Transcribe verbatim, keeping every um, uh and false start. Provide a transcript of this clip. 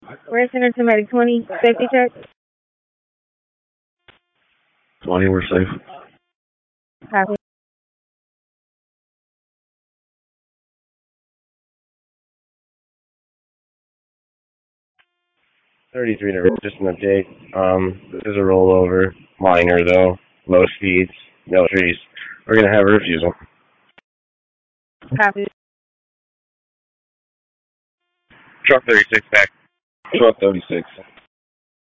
We're center to medic twenty. Safety check. twenty, we're safe. Copy. thirty-three to just an update. Um, this is a rollover. Minor, though. Low speeds. No trees. We're going to have a refusal. Copy. Truck thirty-six back. Truck thirty-six.